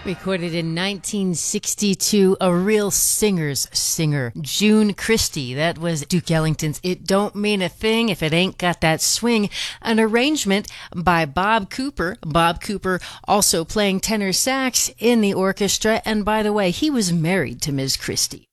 Recorded in 1962, a real singer's singer, June Christy. That was Duke Ellington's It Don't Mean a Thing If It Ain't Got That Swing, an arrangement by Bob Cooper. Bob Cooper also playing tenor sax in the orchestra, and by the way, he was married to Ms. Christy.